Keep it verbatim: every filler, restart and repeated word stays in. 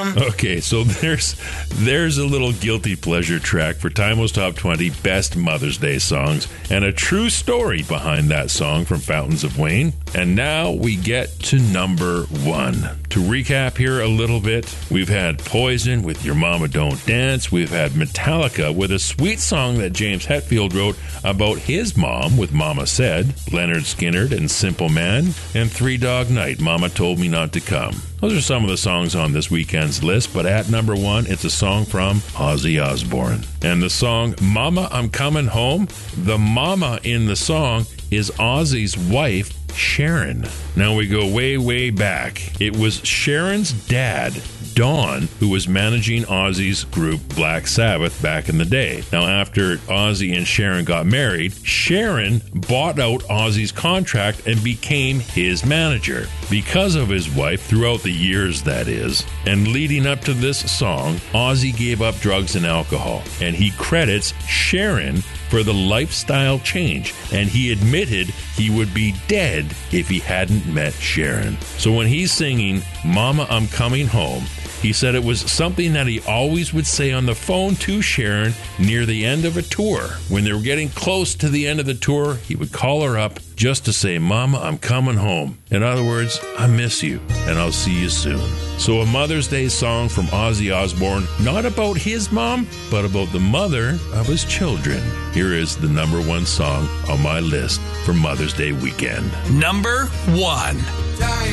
Mom. Okay, so there's there's a little guilty pleasure track for Timo's Top twenty Best Mother's Day Songs, and a true story behind that song from Fountains of Wayne. And now we get to number one. To recap here a little bit, we've had Poison with Your Mama Don't Dance. We've had Metallica with a sweet song that James Hetfield wrote about his mom with Mama Said. Leonard Skinner and Simple Man. And Three Dog Night, Mama Told Me Not to Come. Those are some of the songs on this weekend's list, but at number one, it's a song from Ozzy Osbourne. And the song, Mama, I'm Coming Home, the mama in the song is Ozzy's wife, Sharon. Now we go way, way back. It was Sharon's dad, Don, who was managing Ozzy's group Black Sabbath back in the day. Now, after Ozzy and Sharon got married, Sharon bought out Ozzy's contract and became his manager. Because of his wife, throughout the years that is, and leading up to this song, Ozzy gave up drugs and alcohol, and he credits Sharon for the lifestyle change, and he admitted he would be dead if he hadn't met Sharon. So when he's singing Mama, I'm Coming Home, he said it was something that he always would say on the phone to Sharon near the end of a tour. When they were getting close to the end of the tour, he would call her up just to say, Mama, I'm coming home. In other words, I miss you, and I'll see you soon. So a Mother's Day song from Ozzy Osbourne, not about his mom, but about the mother of his children. Here is the number one song on my list for Mother's Day weekend. Number one.